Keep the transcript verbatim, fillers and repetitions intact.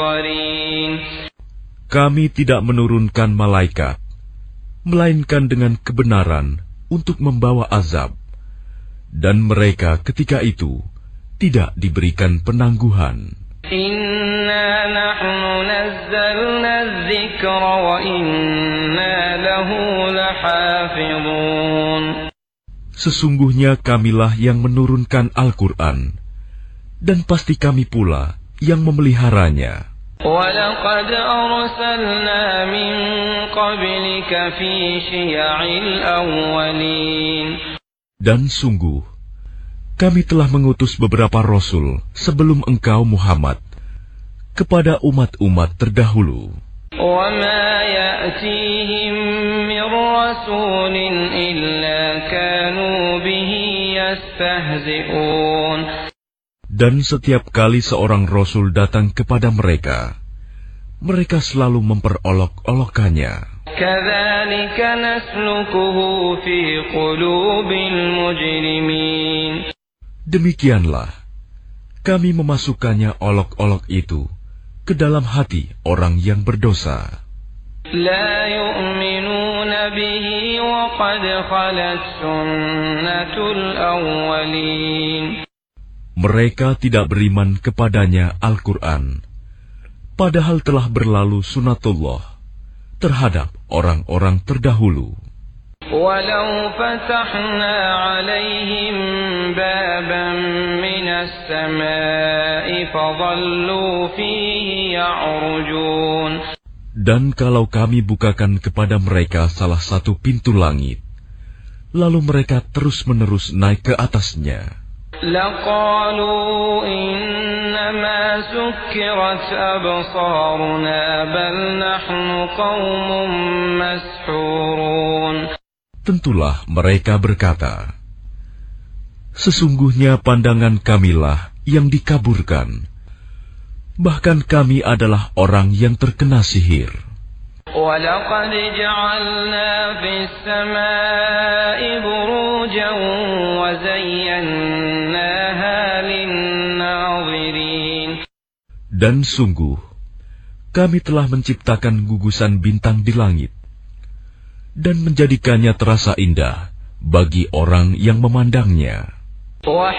Kami tidak menurunkan malaikat, melainkan dengan kebenaran untuk membawa azab, dan mereka ketika itu tidak diberikan penangguhan. Inna nahnu nazzalna adh-dhikra wa inna lahu lahafizun. Sesungguhnya kamilah yang menurunkan Al-Quran, dan pasti kami pula yang memeliharanya. وَلَقَدْ أَرْسَلْنَا مِنْ قَبْلِكَ فِي شِيَعِ الْأَوَّلِينَ. Dan sungguh, kami telah mengutus beberapa rasul sebelum engkau Muhammad kepada umat-umat terdahulu. وَمَا يَأْتِيهِمْ مِنْ رَسُولٍ إِلَّا كَانُوا بِهِ يَسْتَهْزِئُونَ. Dan setiap kali seorang rasul datang kepada mereka, mereka selalu memperolok-olokkannya. كَذَلِكَ نَسْلُكُهُ فِي قُلُوبِ الْمُجْرِمِينَ. Demikianlah kami memasukkannya olok-olok itu ke dalam hati orang yang berdosa. لَا يُؤْمِنُونَ بِهِ وَقَدْ خَلَتْ سُنَّةُ الْأَوَّلِينَ. Mereka tidak beriman kepadanya Al-Quran, padahal telah berlalu sunatullah terhadap orang-orang terdahulu. وَلَوْ فَتَحْنَا عَلَيْهِمْ بَابًا مِنَ السَّمَاءِ فَظَلُّوا فِيهِ يَعْرُجُونَ. Dan kalau kami bukakan kepada mereka salah satu pintu langit, lalu mereka terus-menerus naik ke atasnya, لَقَالُوا إِنَّمَا سُكِّرَتْ أَبْصَارُنَا بَلْ نَحْنُ قَوْمٌ مَسْحُورُونَ. Tentulah mereka berkata, sesungguhnya pandangan kamilah yang dikaburkan, bahkan kami adalah orang yang terkena sihir. وَلَقَدْ جَعَلْنَا فِي السَّمَاءِ بُرُوجًا وَزَيَّنَّاهَا لِلنَّاظِرِينَ. Dan sungguh, kami telah menciptakan gugusan bintang di langit, dan menjadikannya terasa indah bagi orang yang memandangnya.